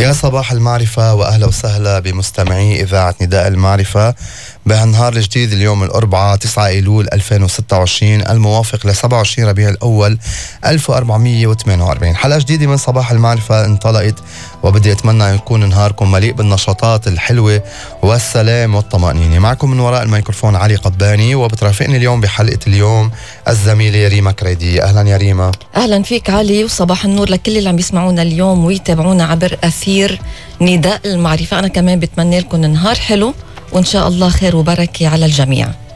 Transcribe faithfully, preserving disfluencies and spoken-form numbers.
يا صباح المعرفة وأهلا وسهلا بمستمعي إذاعة نداء المعرفة بهالنهار الجديد اليوم الأربعاء تسعة أيلول ألفين وستة وعشرين الموافق ل سبعة وعشرين ربيع الأول ألف وأربعمية وثمانية وأربعين. حلقة جديدة من صباح المعرفة انطلقت، وبدي أتمنى أن يكون نهاركم مليء بالنشاطات الحلوة والسلام والطمأنينة. معكم من وراء الميكروفون علي قباني، وبترافقني اليوم بحلقة اليوم الزميلة ريما كريدي. أهلا يا ريما. أهلا فيك علي، وصباح النور لكل اللي عم يسمعونا اليوم ويتابعونا عبر أثير نداء المعرفة. أنا كمان بتمنى لكم نهار حلو وإن شاء الله خير وبركة على الجميع.